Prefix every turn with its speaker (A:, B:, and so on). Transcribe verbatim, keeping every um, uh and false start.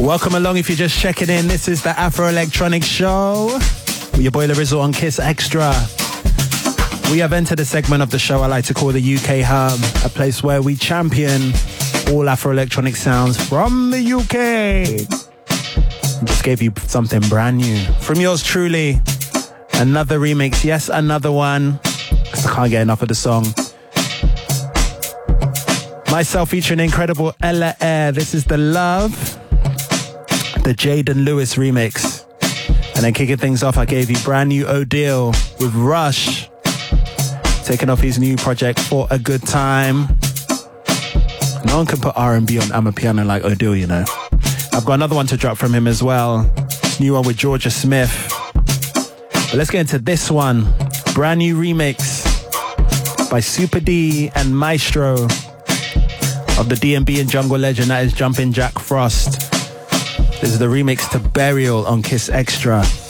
A: Welcome along if you're just checking in. This is the Afro Electronic Show with your boy Larizzle on Kiss Extra. We have entered a segment of the show I like to call the U K Hub, a place where we champion all Afro Electronic sounds from the U K. Just gave you something brand new from yours truly. Another remix, yes, another one, because I can't get enough of the song. Myself featuring incredible Ella Air. This is The Love, the Jaden Lewis remix. And then kicking things off, I gave you brand new Odile with Rush, taking off his new project For a Good Time. No one can put R and B on Amapiano like Odile, you know. I've got another one to drop from him as well. New one with Georgia Smith. But let's get into this one. Brand new remix by Super D and Maestro of the D and B and jungle legend that is Jumpin' Jack Frost. This is the remix to Burial on Kiss Extra.